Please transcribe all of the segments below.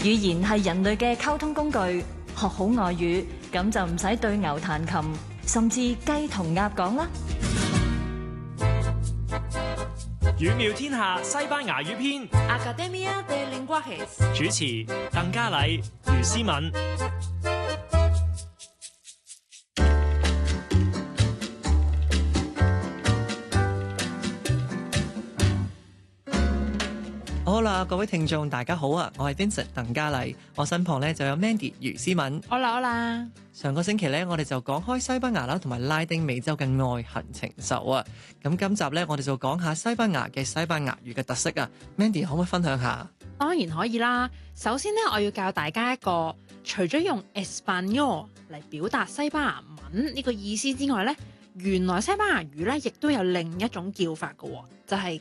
語言係人類嘅溝通工具，學好外語咁就唔使對牛彈琴，甚至雞同鴨講啦。 語妙天下西班牙語篇 Academia de Lenguajes 主持鄧嘉禮、余思敏。 好啦，各位聽眾大家好啊，我係 Vincent 鄧嘉禮，我身旁咧就有 Mandy 余思敏。 好啦， 上個星期咧，我哋就講開西班牙啦，同埋拉丁美洲嘅愛恨情仇啊。咁今集咧，我哋就講下西班牙嘅西班牙語嘅特色啊。Mandy 可唔可以分享下？ 當然可以啦。首先咧，我要教大家一個，除咗用 Español 嚟表達西班牙文呢個意思之外咧，原來西班牙語咧亦都有另一種叫法嘅，就係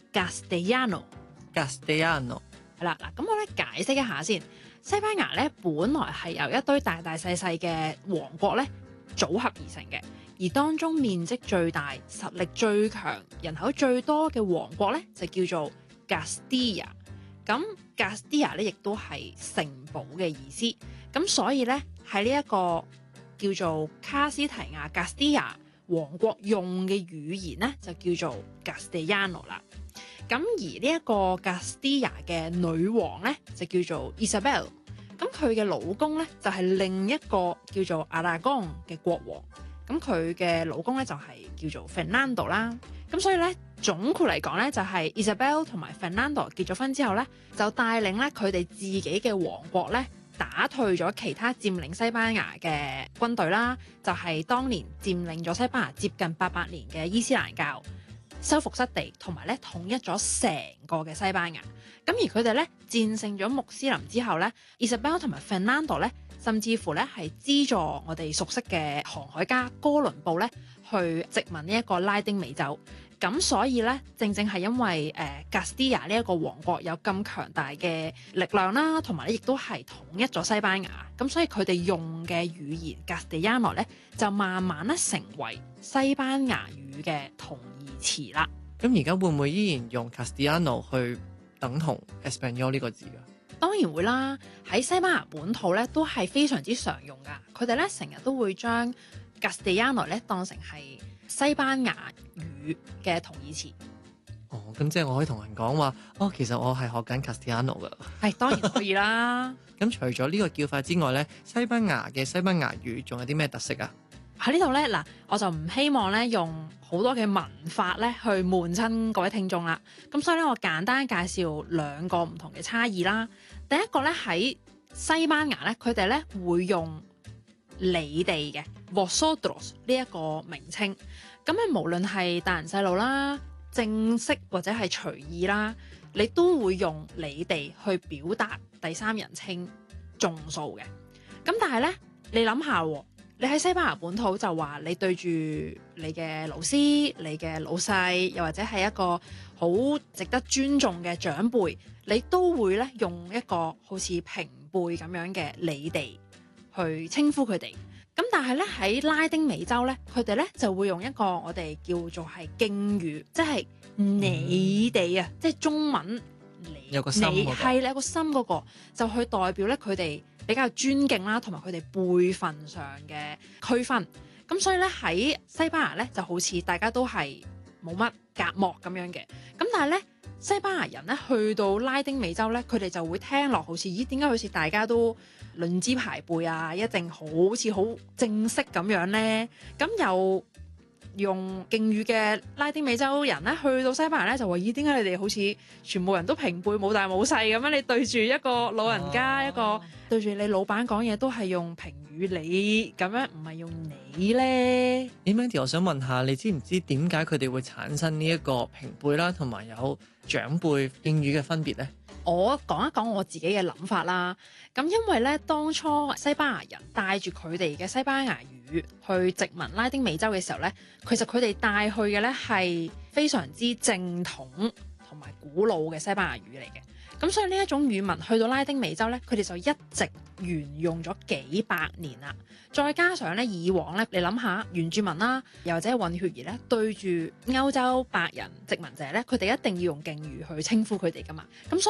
Castellano。係啦，嗱，咁我咧解釋一下先。西班牙咧本來係由一堆大大細細嘅王國咧組合而成嘅，而當中面積最大、實力最強、人口最多嘅王國咧就叫做 Castilla。咁 Castilla 咧亦都係城堡嘅意思。咁所以咧喺呢一個叫做卡斯提亞 Castilla 王國用嘅語言咧就叫做 Castellano 啦。咁而呢一個 Castilla 嘅女王咧就叫做 Isabel， 咁佢嘅老公咧就係另一個叫做 Aragon 嘅國王，咁佢嘅老公咧就係叫做 Fernando 啦。咁所以咧總括嚟講咧就係 Isabel 同埋 Fernando 結咗婚之後咧就帶領咧佢哋自己嘅王國咧打退咗其他佔領西班牙嘅軍隊啦，就係當年佔領咗西班牙接近800年嘅伊斯蘭教，收復失地，同埋咧統一咗成個嘅西班牙。咁而佢哋咧戰勝咗穆斯林之後咧 Isabel 同埋 Fernando 咧，甚至乎咧係資助我哋熟悉嘅航海家哥倫布咧去殖民呢一個拉丁美洲。咁所以咧，正正係因為Castilla 呢一個王國有咁強大嘅力量啦，同埋咧亦都係統一咗西班牙。咁所以佢哋用嘅語言 Castellano 咧，就慢慢咧成為西班牙語嘅同義詞啦。 咁而家會唔會依然用 Castellano 去等同 Español 呢個字㗎？ 當然會啦，喺西班牙本土咧都係非常之常用㗎。佢哋咧成日都會將 Castellano 咧當成係西班牙語嘅同義詞。 哦，咁即係我可以同人講話，其實我係學緊 Castellano 㗎。 係當然可以啦。 咁除咗呢個叫法之外咧，西班牙嘅西班牙語仲有啲咩特色啊？ 喺呢度咧，嗱，我就唔希望咧用好多嘅文法咧去悶親各位聽眾啦。咁所以咧，我簡單介紹兩個唔同嘅差異啦。第一個咧喺西班牙咧，佢哋咧會用你哋嘅 vosotros 呢一個名稱。咁咧無論係大人細路啦、正式或者係隨意啦，你都會用你哋去表達第三人稱眾數嘅。咁但係咧，你諗下喎。你喺西班牙本土就話你對住你嘅老師、你嘅老細，又或者係一個好值得尊重嘅長輩，你都會咧用一個好似平輩咁樣嘅你哋去稱呼佢哋。咁但係咧喺拉丁美洲咧，佢哋咧就會用一個我哋叫做係敬語，即係你哋啊，即係中文你有個心嗰個係有個心嗰個，就去代表咧佢哋比較尊敬啦，同埋佢哋輩份上嘅區分。咁所以咧喺西班牙咧就好似大家都係冇乜隔膜咁樣嘅。咁但係咧西班牙人咧去到拉丁美洲咧，佢哋就會聽落好似點解好似大家都論資排輩啊，一定好似好正式咁樣咧。咁又用敬語嘅拉丁美洲人咧，去到西班牙咧就話：點解你哋好似全部人都平輩冇大冇細咁樣？你對住一個老人家，一個對住你老闆講嘢都係用平語你咁樣，唔係用你咧。 Mandy，我想問下，你知唔知點解佢哋會產生呢一個平輩啦，同埋有長輩敬語嘅分別咧？ 我講一講我自己嘅諗法啦。咁因為咧，當初西班牙人帶住佢哋嘅西班牙語去殖民拉丁美洲嘅時候咧，其實佢哋帶去嘅咧係非常之正統同埋古老嘅西班牙語嚟嘅。咁所以呢一種語文去到拉丁美洲咧，佢哋就一直沿用咗幾百年啦。再加上咧，以往咧，你諗下原住民啦，又或者係混血兒咧，對住歐洲白人殖民者咧，佢哋一定要用敬語去稱呼佢哋噶嘛。咁